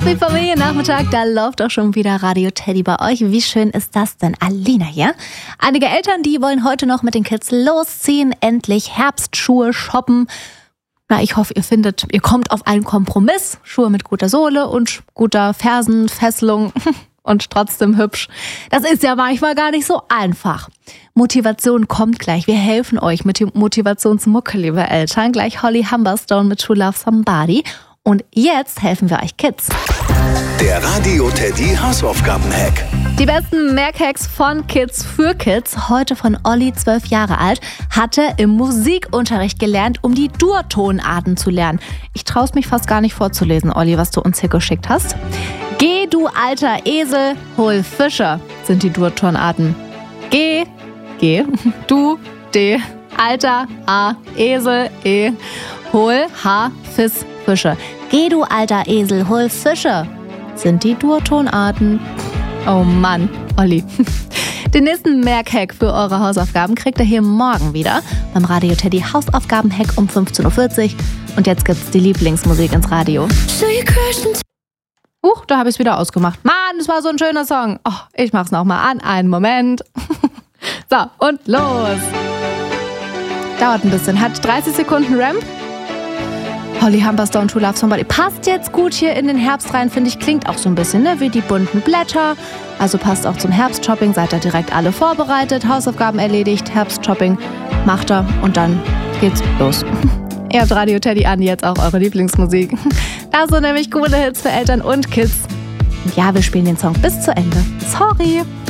Happy Familiennachmittag, da läuft auch schon wieder Radio Teddy bei euch. Wie schön ist das denn? Alina hier. Einige Eltern, die wollen heute noch mit den Kids losziehen, endlich Herbstschuhe shoppen. Na, ich hoffe, ihr kommt auf einen Kompromiss. Schuhe mit guter Sohle und guter Fersenfesselung und trotzdem hübsch. Das ist ja manchmal gar nicht so einfach. Motivation kommt gleich. Wir helfen euch mit dem Motivationsmucke, liebe Eltern. Gleich Holly Humberstone mit To Love Somebody. Und jetzt helfen wir euch Kids. Der Radio Teddy Hausaufgaben-Hack. Die besten Merkhacks von Kids für Kids. Heute von Olli, 12 Jahre alt, hatte im Musikunterricht gelernt, um die Dur-Tonarten zu lernen. Ich traue es mich fast gar nicht vorzulesen, Olli, was du uns hier geschickt hast. Geh, du alter Esel, hol Fische, sind die Dur-Tonarten. Geh, du, D, alter, A, Esel, E, hol, H, Fische. Geh, du alter Esel, hol Fische, sind die Dur-Tonarten. Oh Mann, Olli. Den nächsten Merkhack für eure Hausaufgaben kriegt ihr hier morgen wieder beim Radio Teddy Hausaufgaben-Hack um 15.40 Uhr. Und jetzt gibt's die Lieblingsmusik ins Radio. Da habe ich es wieder ausgemacht. Mann, das war so ein schöner Song. Oh, ich mach's nochmal an. Einen Moment. So, und los. Dauert ein bisschen. Hat 30 Sekunden Ramp. Holly Humberstone, To Love Somebody. Passt jetzt gut hier in den Herbst rein, finde ich. Klingt auch so ein bisschen, ne, wie die bunten Blätter. Also passt auch zum Herbstshopping. Seid ihr direkt alle vorbereitet. Hausaufgaben erledigt. Herbstshopping macht er. Und dann geht's los. Ihr habt Radio Teddy an, jetzt auch eure Lieblingsmusik. Da sind nämlich coole Hits für Eltern und Kids. Und ja, wir spielen den Song bis zu Ende. Sorry.